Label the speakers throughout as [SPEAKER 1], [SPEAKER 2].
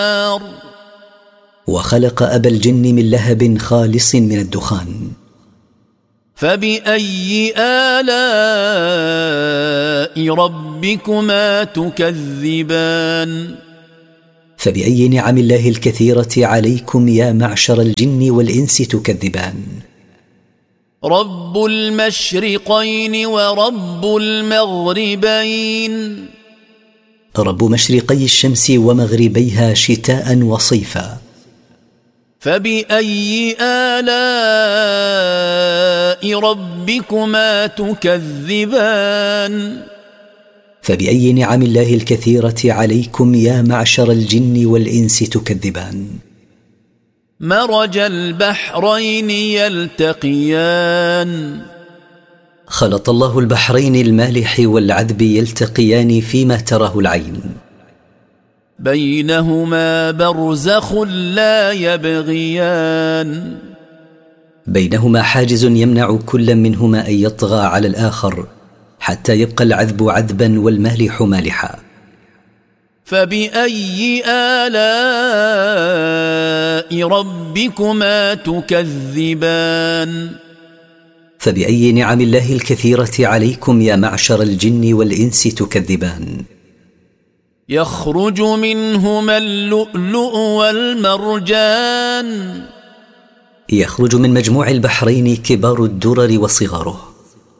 [SPEAKER 1] وخلق أبا الجن من لهب خالص من الدخان.
[SPEAKER 2] فبأي آلاء ربكما تكذبان؟
[SPEAKER 1] فبأي نعم الله الكثيرة عليكم يا معشر الجن والإنس تكذبان؟
[SPEAKER 2] رب المشرقين ورب المغربين.
[SPEAKER 1] رب مشرقي الشمس ومغربيها شتاء وصيفا.
[SPEAKER 2] فبأي آلاء ربكما تكذبان؟
[SPEAKER 1] فبأي نعم الله الكثيرة عليكم يا معشر الجن والإنس تكذبان؟
[SPEAKER 2] مرج البحرين يلتقيان.
[SPEAKER 1] خلط الله البحرين المالح والعذب يلتقيان فيما تراه العين.
[SPEAKER 2] بينهما برزخ لا يبغيان.
[SPEAKER 1] بينهما حاجز يمنع كل منهما أن يطغى على الآخر حتى يبقى العذب عذبا والمالح مالحا.
[SPEAKER 2] فبأي آلاء ربكما تكذبان؟
[SPEAKER 1] فبأي نعم الله الكثيرة عليكم يا معشر الجن والإنس تكذبان؟
[SPEAKER 2] يخرج منهما اللؤلؤ والمرجان.
[SPEAKER 1] يخرج من مجموع البحرين كبار الدرر وصغاره.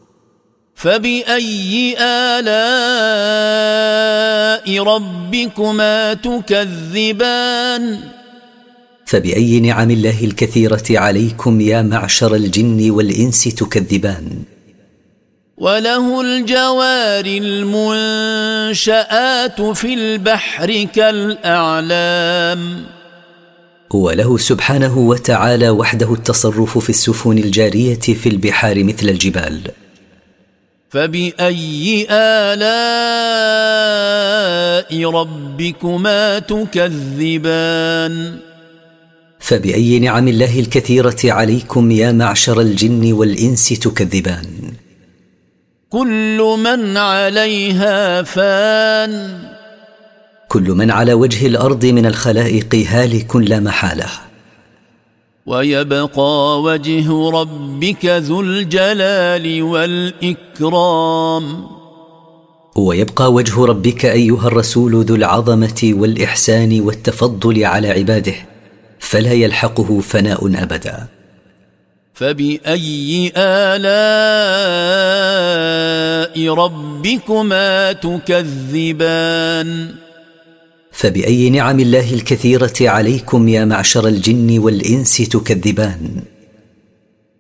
[SPEAKER 2] فبأي آلاء ربكما تكذبان؟
[SPEAKER 1] فبأي نعم الله الكثيرة عليكم يا معشر الجن والإنس تكذبان؟
[SPEAKER 2] وله الجوار المنشآت في البحر كالأعلام.
[SPEAKER 1] وله سبحانه وتعالى وحده التصرف في السفن الجارية في البحار مثل الجبال.
[SPEAKER 2] فبأي آلاء ربكما تكذبان؟
[SPEAKER 1] فبأي نعم الله الكثيرة عليكم يا معشر الجن والإنس تكذبان؟
[SPEAKER 2] كل من عليها فان.
[SPEAKER 1] كل من على وجه الأرض من الخلائق هالك لا محالة.
[SPEAKER 2] ويبقى وجه ربك ذو الجلال والإكرام.
[SPEAKER 1] ويبقى وجه ربك أيها الرسول ذو العظمة والإحسان والتفضل على عباده، فلا يلحقه فناء أبدا.
[SPEAKER 2] فبأي آلاء ربكما تكذبان؟
[SPEAKER 1] فبأي نعم الله الكثيرة عليكم يا معشر الجن والإنس تكذبان؟